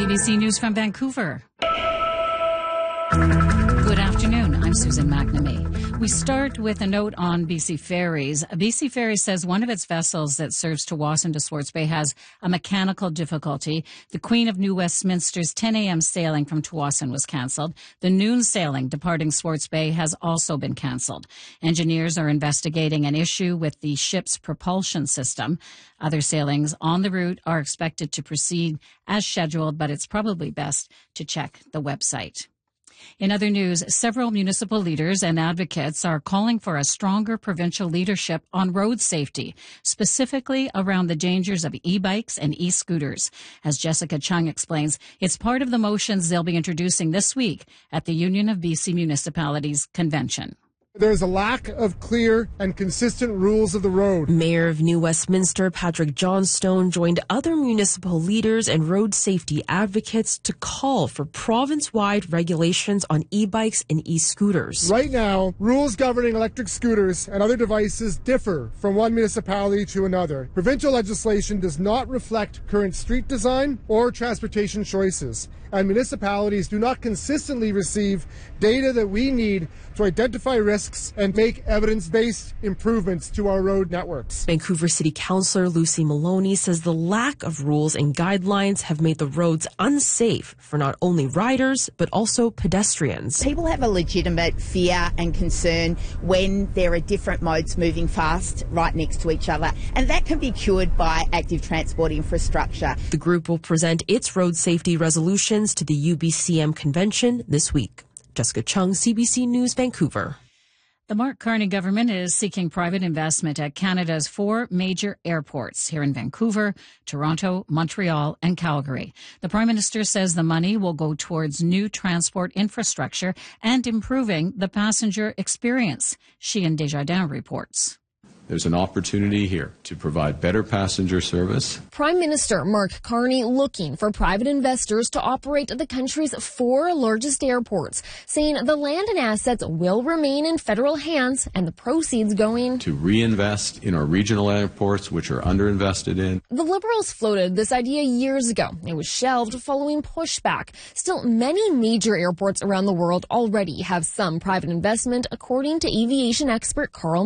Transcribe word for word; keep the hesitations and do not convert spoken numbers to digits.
C B C News from Vancouver. Good afternoon. I'm Susan McNamee. We start with a note on B C Ferries. B C Ferries says one of its vessels that serves Tsawwassen to Swartz Bay has a mechanical difficulty. The Queen of New Westminster's ten a.m. sailing from Tsawwassen was cancelled. The noon sailing departing Swartz Bay has also been cancelled. Engineers are investigating an issue with the ship's propulsion system. Other sailings on the route are expected to proceed as scheduled, but it's probably best to check the website. In other news, several municipal leaders and advocates are calling for a stronger provincial leadership on road safety, specifically around the dangers of e-bikes and e-scooters. As Jessica Chung explains, it's part of the motions they'll be introducing this week at the Union of B C Municipalities convention. There is a lack of clear and consistent rules of the road. Mayor of New Westminster, Patrick Johnstone, joined other municipal leaders and road safety advocates to call for province-wide regulations on e-bikes and e-scooters. Right now, rules governing electric scooters and other devices differ from one municipality to another. Provincial legislation does not reflect current street design or transportation choices, and municipalities do not consistently receive data that we need to identify risks and make evidence-based improvements to our road networks. Vancouver City Councillor Lucy Maloney says the lack of rules and guidelines have made the roads unsafe for not only riders, but also pedestrians. People have a legitimate fear and concern when there are different modes moving fast right next to each other, and that can be cured by active transport infrastructure. The group will present its road safety resolutions to the U B C M convention this week. Jessica Chung, C B C News, Vancouver. The Mark Carney government is seeking private investment at Canada's four major airports here in Vancouver, Toronto, Montreal, and Calgary. The Prime Minister says the money will go towards new transport infrastructure and improving the passenger experience. Sheehan Desjardins reports. There's an opportunity here to provide better passenger service. Prime Minister Mark Carney looking for private investors to operate the country's four largest airports, saying the land and assets will remain in federal hands and the proceeds going to reinvest in our regional airports, which are underinvested in. The Liberals floated this idea years ago. It was shelved following pushback. Still, many major airports around the world already have some private investment, according to aviation expert Carl